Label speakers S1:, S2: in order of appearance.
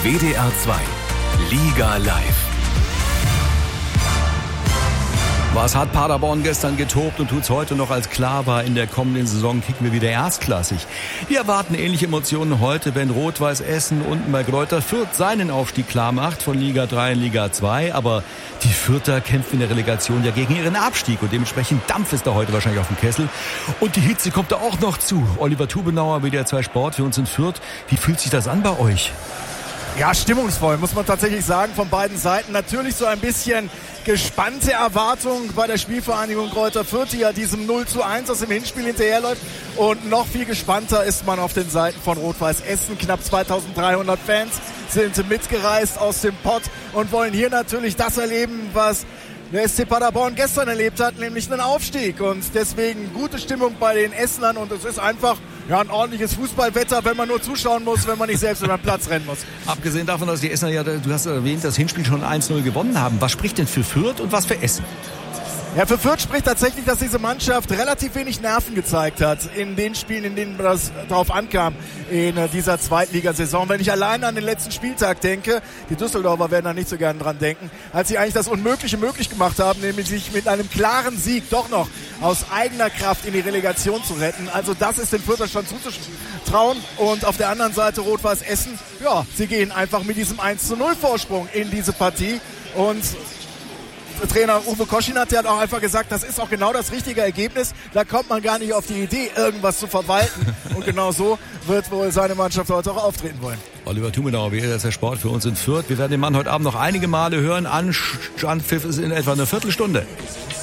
S1: WDR 2 Liga live. Was hat Paderborn gestern getobt und tut's heute noch, als klar war, in der kommenden Saison kicken wir wieder erstklassig. Wir erwarten ähnliche Emotionen heute, wenn Rot-Weiß Essen unten bei Greuther Fürth seinen Aufstieg klar macht von Liga 3 in Liga 2. Aber die Fürther kämpfen in der Relegation ja gegen ihren Abstieg und dementsprechend Dampf ist da heute wahrscheinlich auf dem Kessel. Und die Hitze kommt da auch noch zu. Oliver Tubenauer, WDR 2 Sport für uns in Fürth. Wie fühlt sich das an bei euch?
S2: Ja, stimmungsvoll, muss man tatsächlich sagen, von beiden Seiten. Natürlich so ein bisschen gespannte Erwartung bei der Spielvereinigung Greuther Fürth, die ja diesem 0:1 aus dem Hinspiel hinterherläuft. Und noch viel gespannter ist man auf den Seiten von Rot-Weiß Essen. Knapp 2300 Fans sind mitgereist aus dem Pott und wollen hier natürlich das erleben, was der SC Paderborn gestern erlebt hat, nämlich einen Aufstieg. Und deswegen gute Stimmung bei den Esslern. Und es ist einfach ein ordentliches Fußballwetter, wenn man nur zuschauen muss, wenn man nicht selbst über den Platz rennen muss.
S1: Abgesehen davon, dass die Essener, ja, du hast erwähnt, das Hinspiel schon 1:0 gewonnen haben. Was spricht denn für Fürth und was für Essen?
S2: Ja, für Fürth spricht tatsächlich, dass diese Mannschaft relativ wenig Nerven gezeigt hat in den Spielen, in denen das drauf ankam in dieser Zweitligasaison. Wenn ich allein an den letzten Spieltag denke, die Düsseldorfer werden da nicht so gerne dran denken, als sie eigentlich das Unmögliche möglich gemacht haben, nämlich sich mit einem klaren Sieg doch noch aus eigener Kraft in die Relegation zu retten. Also das ist den Fürther schon zuzutrauen. Und auf der anderen Seite Rot-Weiß Essen, ja, sie gehen einfach mit diesem 1:0 Vorsprung in diese Partie. Und Trainer Uwe Koschinat, der hat auch einfach gesagt, das ist auch genau das richtige Ergebnis. Da kommt man gar nicht auf die Idee, irgendwas zu verwalten. Und genau so wird wohl seine Mannschaft heute auch auftreten wollen.
S1: Oliver Tumenauer, WDR der Sport für uns in Fürth. Wir werden den Mann heute Abend noch einige Male hören. Anpfiff ist in etwa eine Viertelstunde.